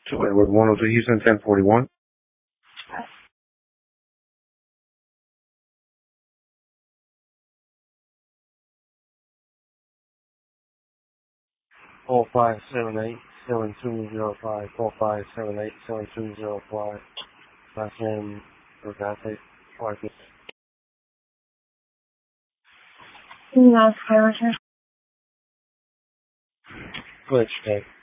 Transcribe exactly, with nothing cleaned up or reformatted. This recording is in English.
two Edward one oh two Houston, ten forty-one. Four five seven eight seven two zero five. Four five seven eight seven two zero five. Last name Regate. Marcus. Last character. Glitch tape.